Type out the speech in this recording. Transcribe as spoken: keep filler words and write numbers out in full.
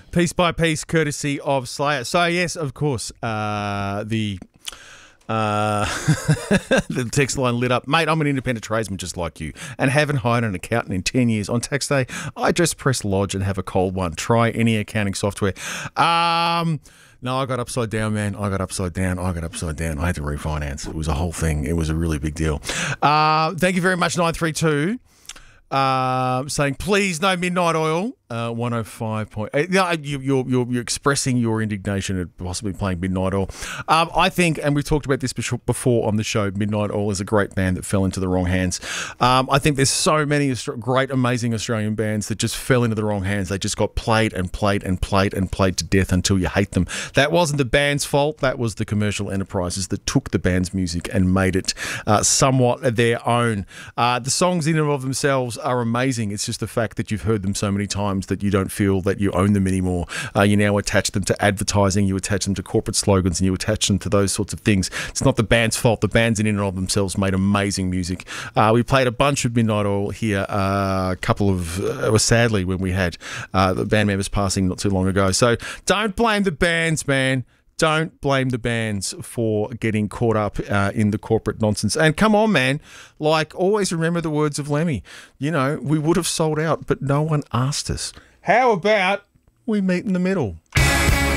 Piece by piece, courtesy of Slayer. So, yes, of course, uh, the uh, the text line lit up. Mate, I'm an independent tradesman just like you and haven't hired an accountant in ten years. On tax day, I just press lodge and have a cold one. Try any accounting software. Um... No, I got upside down, man. I got upside down. I got upside down. I had to refinance. It was a whole thing. It was a really big deal. Uh, thank you very much, nine three two. Uh, saying, please, no midnight oil. Uh, one oh five point eight. No, you, you're, you're, you're expressing your indignation at possibly playing Midnight Oil. Um, I think, and we've talked about this before on the show, Midnight Oil is a great band that fell into the wrong hands. Um, I think there's so many great, amazing Australian bands that just fell into the wrong hands. They just got played and played and played and played to death until you hate them. That wasn't the band's fault. That was the commercial enterprises that took the band's music and made it uh, somewhat their own. Uh, the songs in and of themselves are amazing. It's just the fact that you've heard them so many times that you don't feel that you own them anymore. Uh, you now attach them to advertising, you attach them to corporate slogans, and you attach them to those sorts of things. It's not the band's fault. The bands in and of themselves made amazing music. Uh, we played a bunch of Midnight Oil here, uh, a couple of, uh, well, sadly, when we had uh, the band members passing not too long ago. So don't blame the bands, man. Don't blame the bands for getting caught up uh, in the corporate nonsense. And come on, man, like, always remember the words of Lemmy. You know, we would have sold out, but no one asked us. How about we meet in the middle?